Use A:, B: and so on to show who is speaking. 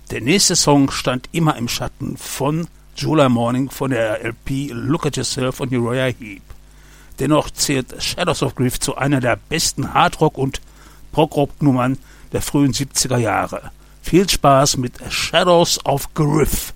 A: Der nächste Song stand immer im Schatten von July Morning von der LP Look at Yourself von Uriah Heep. Dennoch zählt Shadows of Grief zu einer der besten Hardrock- und Prog-Rock-Nummern der frühen 70er Jahre. Viel Spaß mit Shadows of Grief.